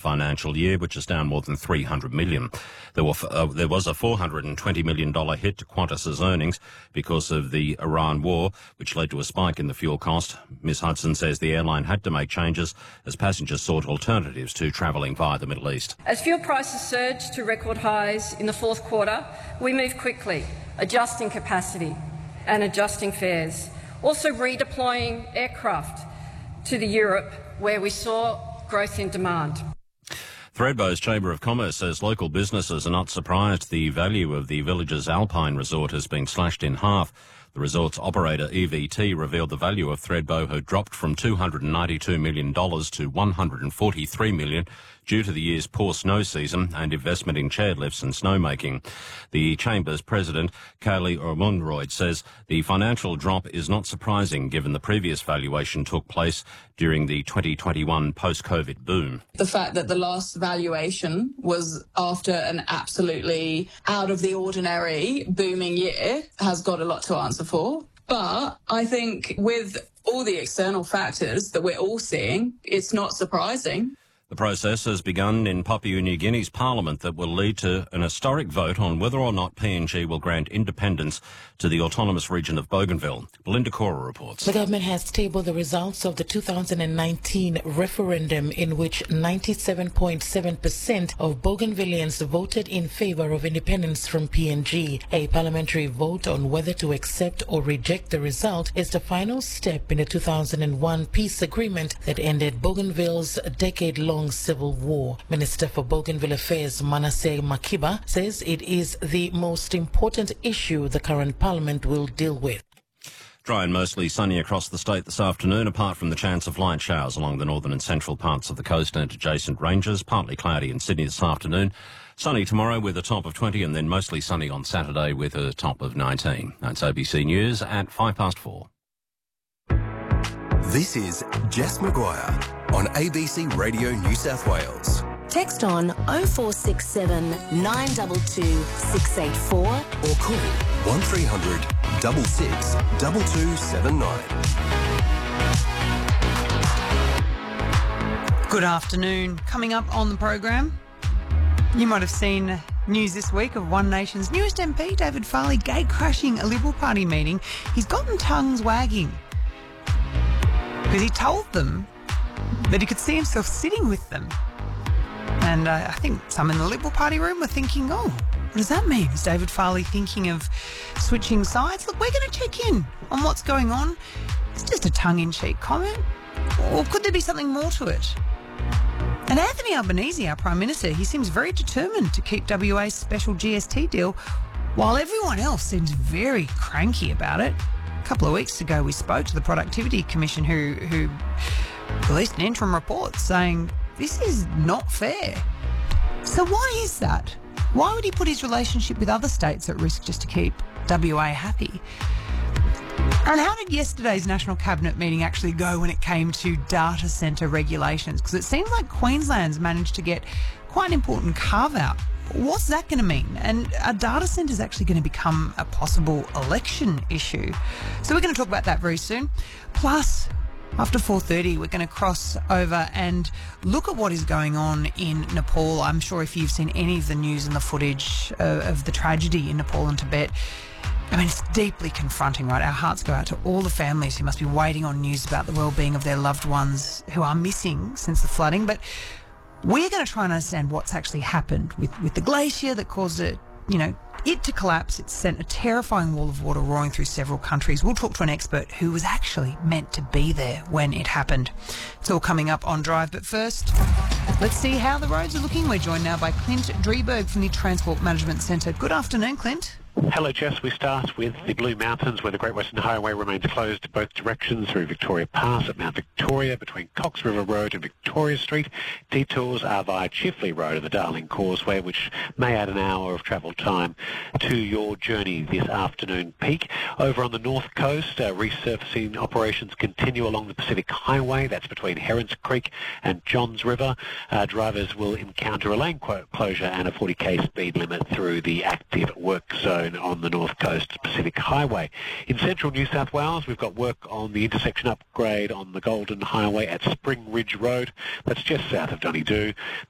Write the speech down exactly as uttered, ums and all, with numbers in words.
financial year, which is down more than three hundred million dollars. There, were, uh, there was a four hundred twenty million dollars hit to Qantas's earnings because of the Iran war, which led to a spike in the fuel cost. Miz Hudson says the airline had to make changes as passengers sought alternatives to travelling via the Middle East. As fuel prices surged to record highs in the fourth quarter, we moved quickly, adjusting capacity and adjusting fares, also redeploying aircraft to the Europe where we saw growth in demand. Thredbo's Chamber of Commerce says local businesses are not surprised the value of the village's Alpine Resort has been slashed in half. The resort's operator E V T revealed the value of Thredbo had dropped from two hundred ninety-two million dollars to one hundred forty-three million dollars due to the year's poor snow season and investment in chairlifts and snowmaking. The Chamber's president, Kaylee Ormondroyd, says the financial drop is not surprising given the previous valuation took place during the twenty twenty-one post-COVID boom. The fact that the last valuation was after an absolutely out of the ordinary booming year has got a lot to answer for. But I think with all the external factors that we're all seeing, it's not surprising. The process has begun in Papua New Guinea's parliament that will lead to an historic vote on whether or not P N G will grant independence to the autonomous region of Bougainville. Belinda Cora reports. The government has tabled the results of the two thousand nineteen referendum in which ninety-seven point seven percent of Bougainvilleans voted in favour of independence from P N G. A parliamentary vote on whether to accept or reject the result is the final step in the two thousand one peace agreement that ended Bougainville's decade-long civil war. Minister for Bougainville Affairs Manasseh Makiba says it is the most important issue the current parliament will deal with. Dry and mostly sunny across the state this afternoon, apart from the chance of light showers along the northern and central parts of the coast and adjacent ranges. Partly cloudy in Sydney this afternoon. Sunny tomorrow with a top of twenty and then mostly sunny on Saturday with a top of nineteen. That's A B C News at five past four. This is Jess Maguire on A B C Radio New South Wales. Text on oh four six seven, nine two two, six eight four or call one three hundred, six six, two two seven nine. Good afternoon. Coming up on the program, you might have seen news this week of One Nation's newest M P, David Farley, gate-crashing a Liberal Party meeting. He's gotten tongues wagging because he told them that he could see himself sitting with them. And uh, I think some in the Liberal Party room were thinking, oh, what does that mean? Is David Farley thinking of switching sides? Look, we're going to check in on what's going on. It's just a tongue-in-cheek comment. Or could there be something more to it? And Anthony Albanese, our Prime Minister, he seems very determined to keep W A's special G S T deal, while everyone else seems very cranky about it. A couple of weeks ago, we spoke to the Productivity Commission who, who released an interim report saying this is not fair. So why is that? Why would he put his relationship with other states at risk just to keep W A happy? And how did yesterday's National Cabinet meeting actually go when it came to data centre regulations? Because it seems like Queensland's managed to get quite an important carve-out. What's that going to mean? And are data centres actually going to become a possible election issue? So we're going to talk about that very soon. Plus, after four thirty, we're going to cross over and look at what is going on in Nepal. I'm sure if you've seen any of the news and the footage uh, of the tragedy in Nepal and Tibet, I mean, it's deeply confronting, right? Our hearts go out to all the families who must be waiting on news about the well-being of their loved ones who are missing since the flooding. But we're going to try and understand what's actually happened with, with the glacier that caused it, you know, it to collapse. It sent a terrifying wall of water roaring through several countries. We'll talk to an expert who was actually meant to be there when it happened. It's all coming up on Drive. But first, let's see how the roads are looking. We're joined now by Clint Drieberg from the Transport Management Centre. Good afternoon, Clint. Hello, Jess. We start with the Blue Mountains, where the Great Western Highway remains closed both directions through Victoria Pass at Mount Victoria between Cox River Road and Victoria Street. Detours are via Chifley Road and the Darling Causeway, which may add an hour of travel time to your journey this afternoon peak. Over on the north coast, uh, resurfacing operations continue along the Pacific Highway. That's between Herons Creek and Johns River. Uh, drivers will encounter a lane closure and a forty k speed limit through the active work zone on the North Coast Pacific Highway. In central New South Wales, we've got work on the intersection upgrade on the Golden Highway at Spring Ridge Road. That's just south of Doneydoo.